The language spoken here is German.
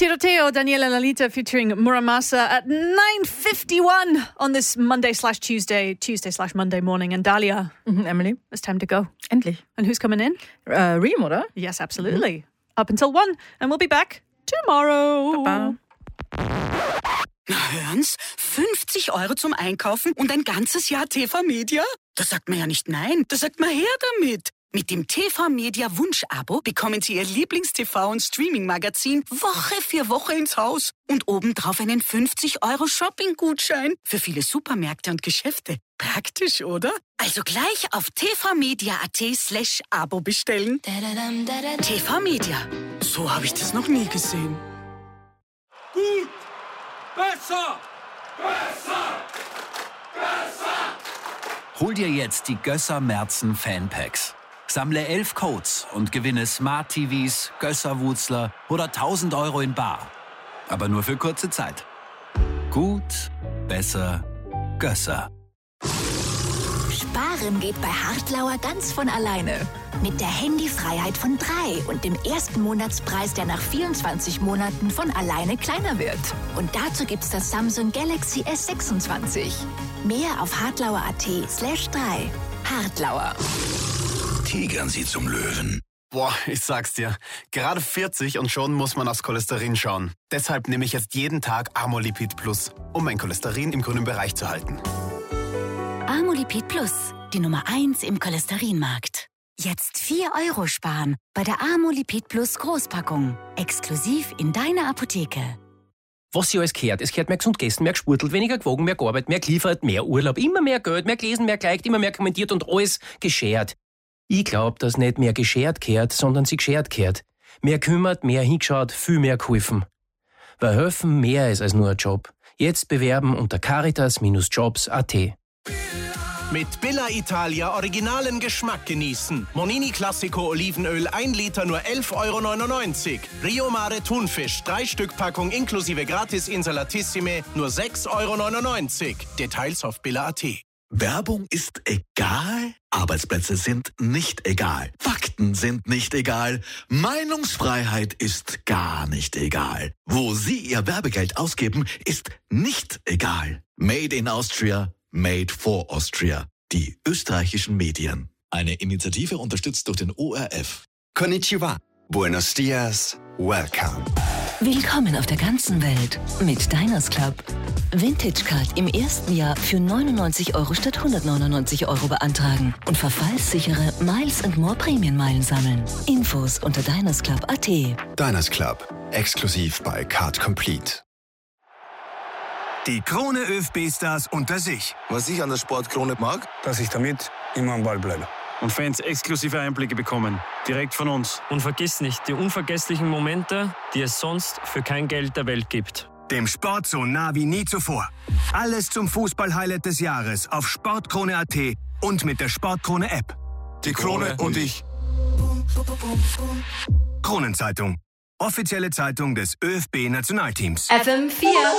Tiroteo, Daniela Lalita featuring Muramasa at 9:51 on this Tuesday/Monday morning. And Dahlia, Emily, it's time to go. endlich. And who's coming in? Reem, oder? Yes, absolutely. Up until 1. And we'll be back tomorrow. Baba. Na hören's, 50 € zum Einkaufen und ein ganzes Jahr TV-Media? Da sagt man ja nicht nein, da sagt man her damit. Mit dem TV-Media-Wunsch-Abo bekommen Sie Ihr Lieblings-TV- und Streaming-Magazin Woche für Woche ins Haus. Und obendrauf einen 50 € Shopping-Gutschein für viele Supermärkte und Geschäfte. Praktisch, oder? Also gleich auf tvmedia.at/Abo bestellen. TV-Media. So habe ich das noch nie gesehen. Gut! Besser! Besser! Besser! Hol dir jetzt die Gösser Merzen Fanpacks. Sammle 11 Codes und gewinne Smart TVs, Gösser-Wutzler oder 1.000 € in bar. Aber nur für kurze Zeit. Gut, besser, Gösser. Sparen geht bei Hartlauer ganz von alleine. Mit der Handyfreiheit von 3 und dem ersten Monatspreis, der nach 24 Monaten von alleine kleiner wird. Und dazu gibt's das Samsung Galaxy S26. Mehr auf hartlauer.at/3. Hartlauer. Tigern Sie zum Löwen. Boah, ich sag's dir. Gerade 40 und schon muss man aufs Cholesterin schauen. Deshalb nehme ich jetzt jeden Tag Amolipid Plus, um mein Cholesterin im grünen Bereich zu halten. Amolipid Plus, die Nummer 1 im Cholesterinmarkt. Jetzt 4 € sparen bei der Amolipid Plus Großpackung. Exklusiv in deiner Apotheke. Was sie alles gehört. Es gehört mehr gesund gegessen, mehr gespurtelt, weniger gewogen, mehr gearbeitet, mehr geliefert, mehr Urlaub, immer mehr Geld, mehr gelesen, mehr geliked, immer mehr kommentiert und alles geschert. Ich glaub, dass nicht mehr geschert gehört, sondern sie geschert gehört. Mehr kümmert, mehr hingeschaut, viel mehr geholfen. Weil helfen mehr ist als nur ein Job. Jetzt bewerben unter caritas-jobs.at. Mit Billa Italia originalen Geschmack genießen. Monini Classico Olivenöl 1 Liter nur 11,99 €. Rio Mare Thunfisch 3 Stück Packung inklusive Gratis Insalatissime nur 6,99 €. Details auf billa.at. Werbung ist egal, Arbeitsplätze sind nicht egal, Fakten sind nicht egal, Meinungsfreiheit ist gar nicht egal. Wo Sie Ihr Werbegeld ausgeben, ist nicht egal. Made in Austria, made for Austria. Die österreichischen Medien. Eine Initiative unterstützt durch den ORF. Konnichiwa. Buenos dias. Welcome. Willkommen auf der ganzen Welt mit Diners Club. Vintage Card im ersten Jahr für 99 € statt 199 € beantragen und verfallssichere Miles & More Prämienmeilen sammeln. Infos unter dinersclub.at. Diners Club. Exklusiv bei Card Complete. Die Krone ÖFB-Stars unter sich. Was ich an der Sportkrone mag, dass ich damit immer am Ball bleibe. Und Fans exklusive Einblicke bekommen. Direkt von uns. Und vergiss nicht, die unvergesslichen Momente, die es sonst für kein Geld der Welt gibt. Dem Sport so nah wie nie zuvor. Alles zum Fußball-Highlight des Jahres auf sportkrone.at und mit der Sportkrone-App. Die Krone und ich. Kronenzeitung. Offizielle Zeitung des ÖFB-Nationalteams. FM4